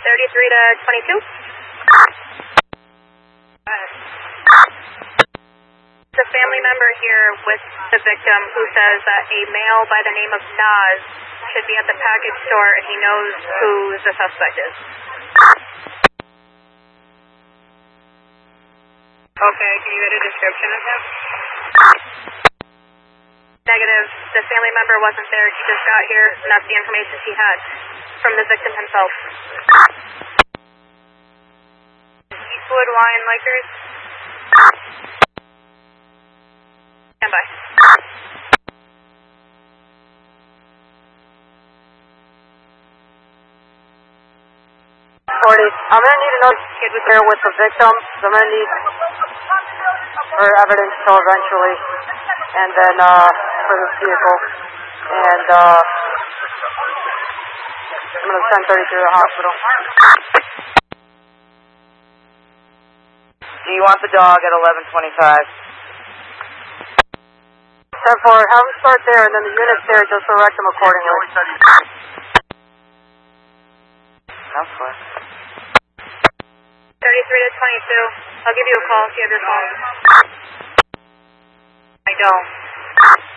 33 to 22. The family member here with the victim who says that a male by the name of Nas should be at the package store and he knows who the suspect is. Okay, can you get a description of him? Negative. The family member wasn't there. He just got here, and that's the information he had from the victim himself. Eastwood Wine Liquors? Stand by. 40. I'm going to need another kid with there with the victim. So I'm going to need her evidence till eventually. And then for this vehicle. And I'm going to send 30 to the hospital. Do you want the dog at 11:25? 10-4, have them start there, and then the unit's there, just direct them accordingly. That's fine. 33 to 22. I'll give you a call if you have your phone. I don't.